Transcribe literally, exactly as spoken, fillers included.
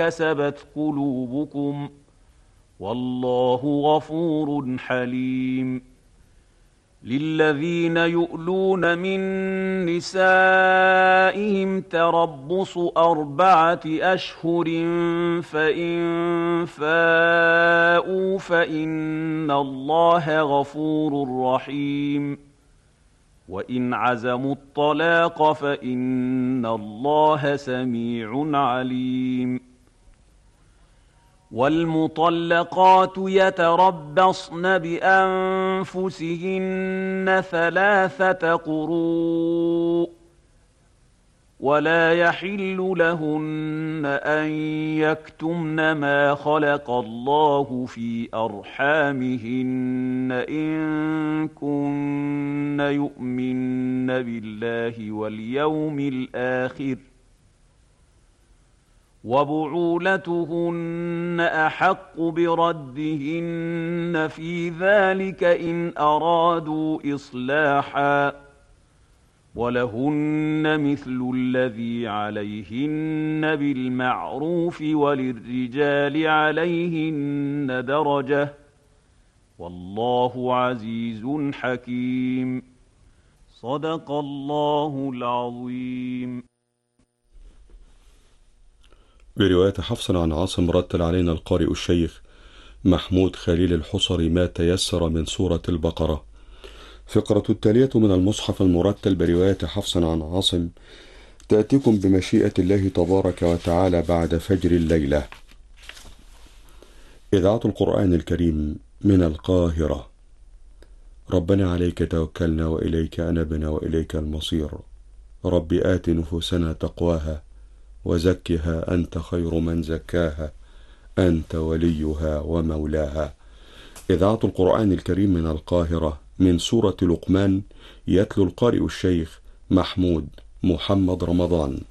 كسبت قلوبكم والله غفور حليم. للذين يؤلون من نسائهم تربص أربعة أشهر فإن فاءوا فإن الله غفور رحيم. وإن عزموا الطلاق فإن الله سميع عليم. والمطلقات يتربصن بأنفسهن ثلاثة قروء ولا يحل لهن أن يكتمن ما خلق الله في أرحامهن إن كن يؤمن بالله واليوم الآخر وبعولتهن أحق بردهن في ذلك إن أرادوا إصلاحا ولهن مثل الذي عليهن بالمعروف وللرجال عليهن درجة والله عزيز حكيم. صدق الله العظيم. برواية حفص عن عاصم رتل علينا القارئ الشيخ محمود خليل الحصري ما تيسر من سورة البقرة. فقرة التالية من المصحف المرتل برواية حفص عن عاصم تأتيكم بمشيئة الله تبارك وتعالى بعد فجر الليلة. إذاعة القرآن الكريم من القاهرة. ربنا عليك توكلنا وإليك أنبنا وإليك المصير. رب آت نفوسنا تقواها وزكها أنت خير من زكاها أنت وليها ومولاها. إذاعة القرآن الكريم من القاهرة من سورة لقمان يتلو القارئ الشيخ محمود محمد رمضان.